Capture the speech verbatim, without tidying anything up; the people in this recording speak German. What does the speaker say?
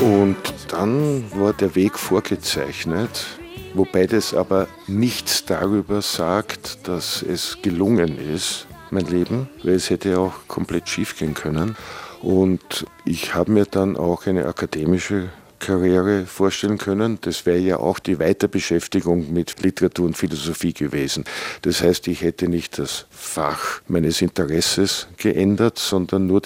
Und dann war der Weg vorgezeichnet, wobei das aber nichts darüber sagt, dass es gelungen ist, mein Leben, weil es hätte auch komplett schief gehen können. Und ich habe mir dann auch eine akademische Karriere vorstellen können. Das wäre ja auch die Weiterbeschäftigung mit Literatur und Philosophie gewesen. Das heißt, ich hätte nicht das Fach meines Interesses geändert, sondern nur